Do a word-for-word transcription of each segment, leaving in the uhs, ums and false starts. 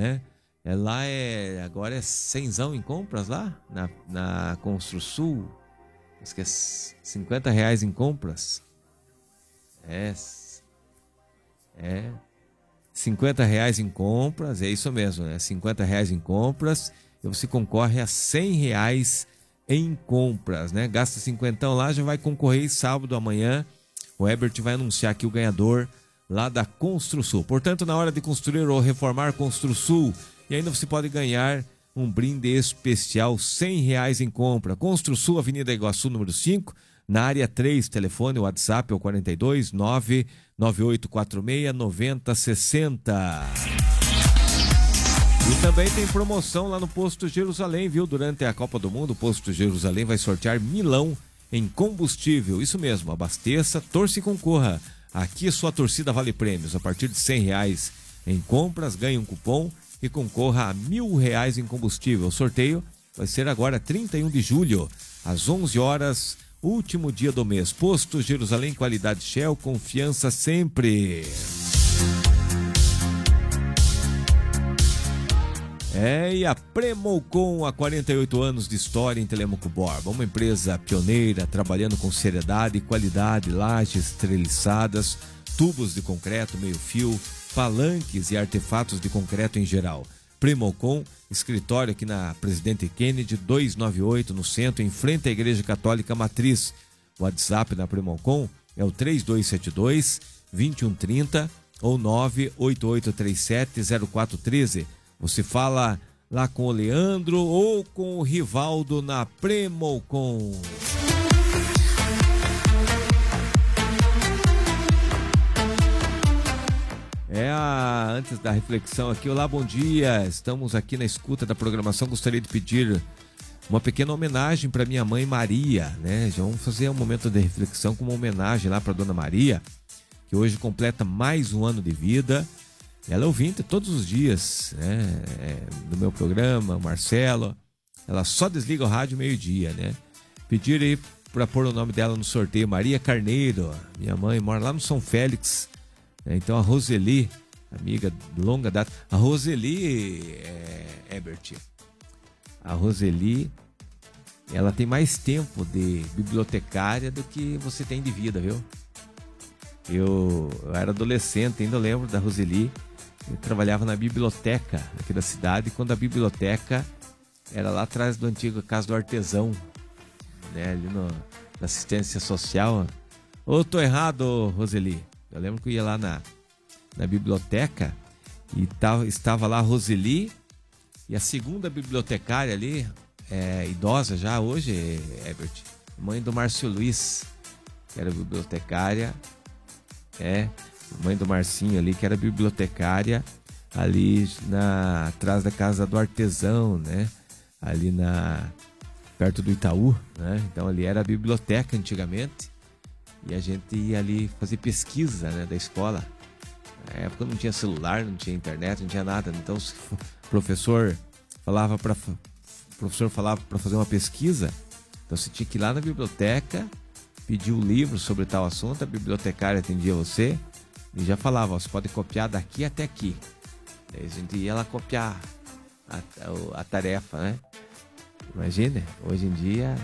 né? É, lá é, agora é cenzão em compras lá, na, na Construsul. Acho que é cinquenta reais em compras. É, é, cinquenta reais em compras, é isso mesmo, né? cinquenta reais em compras e você concorre a cem reais em compras, né? Gasta cinquentão lá, já vai concorrer sábado amanhã. O Herbert vai anunciar aqui o ganhador lá da Construsul. Portanto, na hora de construir ou reformar, Construsul. E ainda você pode ganhar um brinde especial, cem reais em compra. Construsul, Avenida Iguaçu, número cinco, na área três, telefone, WhatsApp é o quarenta e dois, nove nove oito quatro seis, nove zero seis zero. E também tem promoção lá no Posto Jerusalém, viu? Durante a Copa do Mundo, o Posto Jerusalém vai sortear milão em combustível. Isso mesmo, abasteça, torça e concorra. Aqui sua torcida vale prêmios. A partir de cem reais em compras, ganhe um cupom e concorra a mil reais em combustível. O sorteio vai ser agora trinta e um de julho, às onze horas, último dia do mês. Posto Jerusalém, qualidade Shell, confiança sempre. É, e a Premolcom, há quarenta e oito anos de história em Telêmaco Borba, uma empresa pioneira, trabalhando com seriedade e qualidade, lajes treliçadas, tubos de concreto, meio-fio, palanques e artefatos de concreto em geral. Premolcom, escritório aqui na Presidente Kennedy, duzentos e noventa e oito, no centro, em frente à Igreja Católica Matriz. O WhatsApp da Premolcom é o três dois sete dois, dois um três zero ou nove oito oito três sete zero quatro um três. Você fala lá com o Leandro ou com o Rivaldo na Premolcom. É a, antes da reflexão aqui, olá, bom dia, estamos aqui na escuta da programação, gostaria de pedir uma pequena homenagem para minha mãe Maria, né? Já vamos fazer um momento de reflexão com uma homenagem lá para Dona Maria, que hoje completa mais um ano de vida. Ela é ouvinte todos os dias, né, do meu programa, Marcelo. Ela só desliga o rádio meio-dia, né? Pedir aí para pôr o nome dela no sorteio, Maria Carneiro. Minha mãe mora lá no São Félix. Né? Então a Roseli, amiga de longa data. A Roseli, é, Herbert, a Roseli, ela tem mais tempo de bibliotecária do que você tem de vida, viu? Eu, eu era adolescente, ainda lembro da Roseli. Eu trabalhava na biblioteca aqui da cidade, quando a biblioteca era lá atrás do antigo Casa do Artesão, né, ali no, na assistência social. Ou tô errado, Roseli? Eu lembro que eu ia lá na, na biblioteca e tava, estava lá a Roseli e a segunda bibliotecária ali, é, idosa já hoje, Herbert, mãe do Márcio Luiz, que era bibliotecária. É, mãe do Marcinho ali, que era bibliotecária ali na, atrás da Casa do Artesão, né? Ali na, perto do Itaú, né? Então ali era a biblioteca antigamente e a gente ia ali fazer pesquisa, né, da escola. Na época não tinha celular, não tinha internet, não tinha nada. Então o professor falava para professor falava para fazer uma pesquisa, então você tinha que ir lá na biblioteca, pedir o livro sobre tal assunto, a bibliotecária atendia você e já falava, ó, você pode copiar daqui até aqui. Daí a gente ia lá copiar a, a, a tarefa, né? Imagina, hoje em dia,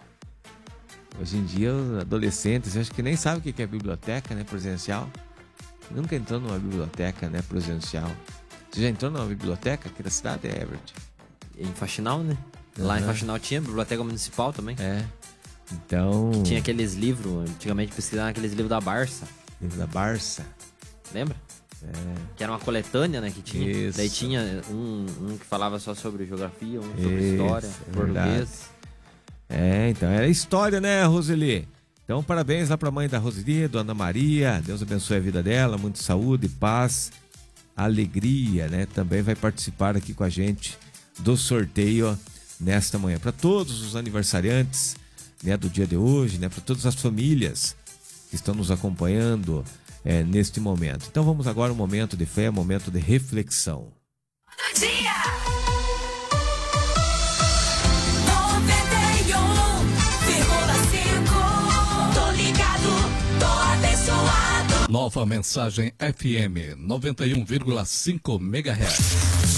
hoje em dia os adolescentes, eu acho que nem sabem o que é biblioteca, né, presencial. Nunca entrou numa biblioteca, né, presencial. Você já entrou numa biblioteca aqui da cidade, Herbert? Em Faxinal, né? Lá uhum. Em Faxinal tinha biblioteca municipal também. É. Então... Que tinha aqueles livros, antigamente pesquisava aqueles livros da Barça. Livro da Barça. Lembra? É. Que era uma coletânea, né, que tinha. Isso. Daí tinha um, um que falava só sobre geografia, um sobre Isso, história, é português. É, então era história, né, Roseli? Então parabéns lá pra mãe da Roseli, Dona Maria. Deus abençoe a vida dela, muita saúde, paz, alegria, né? Também vai participar aqui com a gente do sorteio nesta manhã. Para todos os aniversariantes, né, do dia de hoje, né, para todas as famílias que estão nos acompanhando é, neste momento. Então vamos agora um momento de fé, um momento de reflexão. Bom dia! noventa e um vírgula cinco, tô ligado, tô abençoado. Nova Mensagem F M noventa e um vírgula cinco megahertz.